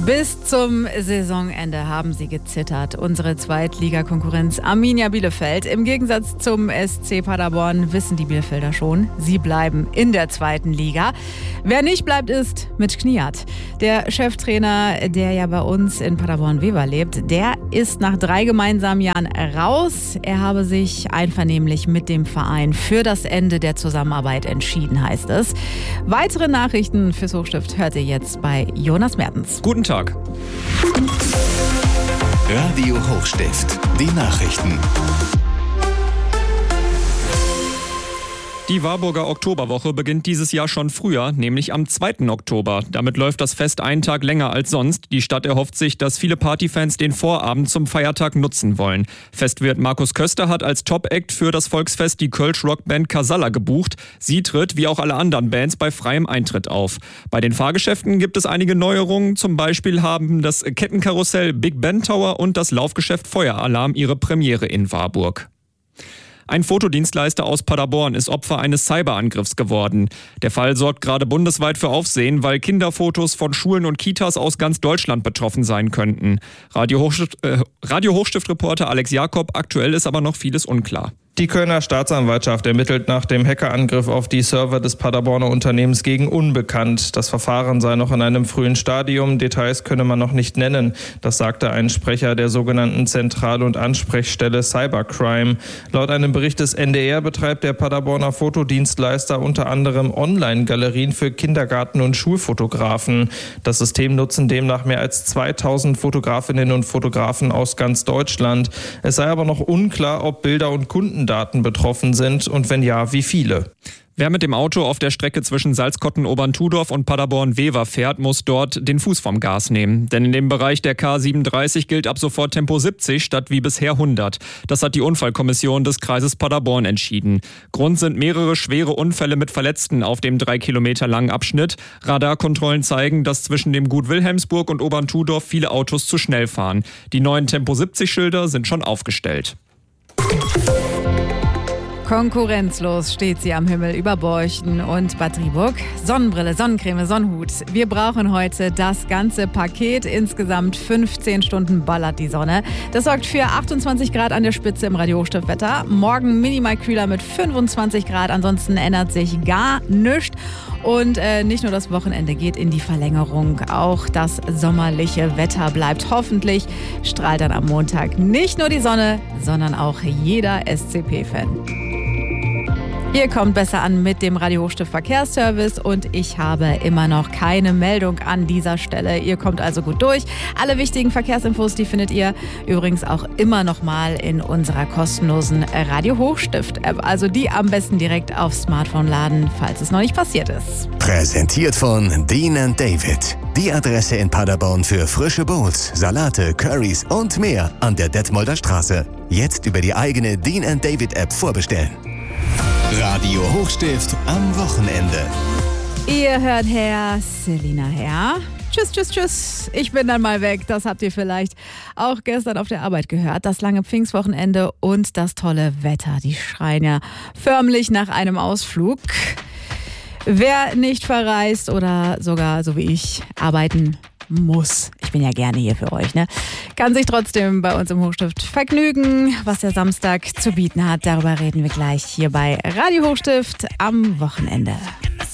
Bis zum Saisonende haben sie gezittert. Unsere Zweitligakonkurrenz Arminia Bielefeld. Im Gegensatz zum SC Paderborn wissen die Bielefelder schon, sie bleiben in der zweiten Liga. Wer nicht bleibt, ist Mitch Kniat. Der Cheftrainer, der ja bei uns in Paderborn-Wever lebt, der ist nach 3 gemeinsamen Jahren raus. Er habe sich einvernehmlich mit dem Verein für das Ende der Zusammenarbeit entschieden, heißt es. Weitere Nachrichten fürs Hochstift hört ihr jetzt bei Jonas Mertens. Guten Tag. Radio Hochstift, die Nachrichten. Die Warburger Oktoberwoche beginnt dieses Jahr schon früher, nämlich am 2. Oktober. Damit läuft das Fest einen Tag länger als sonst. Die Stadt erhofft sich, dass viele Partyfans den Vorabend zum Feiertag nutzen wollen. Festwirt Markus Köster hat als Top-Act für das Volksfest die Kölsch-Rockband Casalla gebucht. Sie tritt, wie auch alle anderen Bands, bei freiem Eintritt auf. Bei den Fahrgeschäften gibt es einige Neuerungen. Zum Beispiel haben das Kettenkarussell Big Ben Tower und das Laufgeschäft Feueralarm ihre Premiere in Warburg. Ein Fotodienstleister aus Paderborn ist Opfer eines Cyberangriffs geworden. Der Fall sorgt gerade bundesweit für Aufsehen, weil Kinderfotos von Schulen und Kitas aus ganz Deutschland betroffen sein könnten. Radio Hochstift-Reporter Alex Jakob, aktuell ist aber noch vieles unklar. Die Kölner Staatsanwaltschaft ermittelt nach dem Hackerangriff auf die Server des Paderborner Unternehmens gegen Unbekannt. Das Verfahren sei noch in einem frühen Stadium. Details könne man noch nicht nennen. Das sagte ein Sprecher der sogenannten Zentral- und Ansprechstelle Cybercrime. Laut einem Bericht des NDR betreibt der Paderborner Fotodienstleister unter anderem Online-Galerien für Kindergarten- und Schulfotografen. Das System nutzen demnach mehr als 2000 Fotografinnen und Fotografen aus ganz Deutschland. Es sei aber noch unklar, ob Bilder und Kundendaten betroffen sind und wenn ja, wie viele. Wer mit dem Auto auf der Strecke zwischen Salzkotten-Oberntudorf und Paderborn-Wever fährt, muss dort den Fuß vom Gas nehmen. Denn in dem Bereich der K37 gilt ab sofort Tempo 70 statt wie bisher 100. Das hat die Unfallkommission des Kreises Paderborn entschieden. Grund sind mehrere schwere Unfälle mit Verletzten auf dem 3 Kilometer langen Abschnitt. Radarkontrollen zeigen, dass zwischen dem Gut Wilhelmsburg und Oberntudorf viele Autos zu schnell fahren. Die neuen Tempo 70 Schilder sind schon aufgestellt. Konkurrenzlos steht sie am Himmel über Borchen und Bad Driburg. Sonnenbrille, Sonnencreme, Sonnenhut. Wir brauchen heute das ganze Paket. Insgesamt 15 Stunden ballert die Sonne. Das sorgt für 28 Grad an der Spitze im Radio Hochstift-Wetter. Morgen minimal kühler mit 25 Grad. Ansonsten ändert sich gar nichts. Und nicht nur das Wochenende geht in die Verlängerung. Auch das sommerliche Wetter bleibt. Hoffentlich strahlt dann am Montag nicht nur die Sonne, sondern auch jeder SCP-Fan. Ihr kommt besser an mit dem Radio Hochstift Verkehrsservice und ich habe immer noch keine Meldung an dieser Stelle. Ihr kommt also gut durch. Alle wichtigen Verkehrsinfos, die findet ihr übrigens auch immer noch mal in unserer kostenlosen Radio Hochstift App. Also die am besten direkt aufs Smartphone laden, falls es noch nicht passiert ist. Präsentiert von Dean & David. Die Adresse in Paderborn für frische Bowls, Salate, Currys und mehr an der Detmolder Straße. Jetzt über die eigene Dean & David App vorbestellen. Radio Hochstift am Wochenende. Ihr hört Herr Selina Herr. Tschüss, tschüss, tschüss. Ich bin dann mal weg. Das habt ihr vielleicht auch gestern auf der Arbeit gehört. Das lange Pfingstwochenende und das tolle Wetter. Die schreien ja förmlich nach einem Ausflug. Wer nicht verreist oder sogar, so wie ich, arbeiten muss, ich bin ja gerne hier für euch, kann sich trotzdem bei uns im Hochstift vergnügen. Was der Samstag zu bieten hat, darüber reden wir gleich hier bei Radio Hochstift am Wochenende.